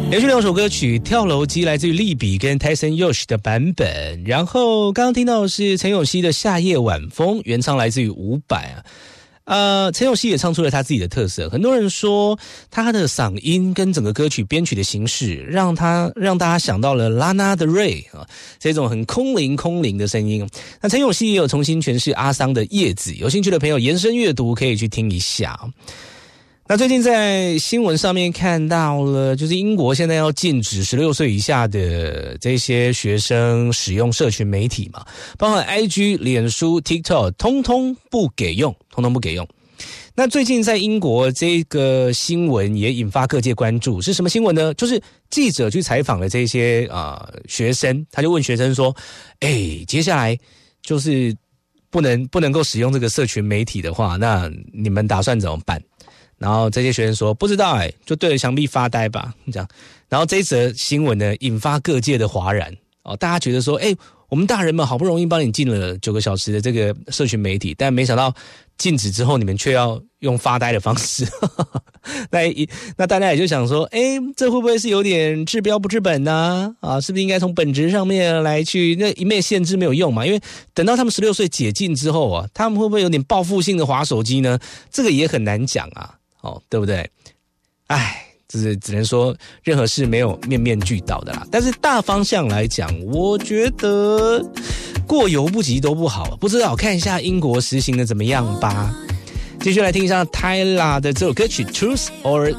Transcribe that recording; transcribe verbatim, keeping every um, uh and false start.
连续两首歌曲，跳楼机来自于利比跟 Tyson Yoshi 的版本，然后刚刚听到的是陈咏希的夏夜晚风，原唱来自于伍佰啊。呃，陈咏希也唱出了他自己的特色，很多人说他的嗓音跟整个歌曲编曲的形式，让他让大家想到了 Lana Del Rey 啊，这种很空灵空灵的声音。那陈咏希也有重新诠释阿桑的叶子，有兴趣的朋友延伸阅读可以去听一下。那最近在新闻上面看到了，就是英国现在要禁止十六岁以下的这些学生使用社群媒体嘛，包含 I G、脸书、TikTok， 通通不给用，通通不给用。那最近在英国这个新闻也引发各界关注，是什么新闻呢？就是记者去采访了这些啊、呃、学生，他就问学生说：“哎，接下来就是不能不能够使用这个社群媒体的话，那你们打算怎么办？”然后这些学生说不知道哎、欸，就对着墙壁发呆吧，这样。然后这一则新闻呢，引发各界的哗然哦，大家觉得说，哎，我们大人们好不容易帮你禁了九个小时的这个社群媒体，但没想到禁止之后，你们却要用发呆的方式。那那大家也就想说，哎，这会不会是有点治标不治本呢、啊？啊，是不是应该从本质上面来去？那一昧限制没有用嘛？因为等到他们十六岁解禁之后啊，他们会不会有点报复性的滑手机呢？这个也很难讲啊。哦，对不对？哎，就是只能说任何事没有面面俱到的啦。但是大方向来讲，我觉得过犹不及都不好。不知道看一下英国实行的怎么样吧。继续来听一下 Tyla 的这首歌曲《Truth or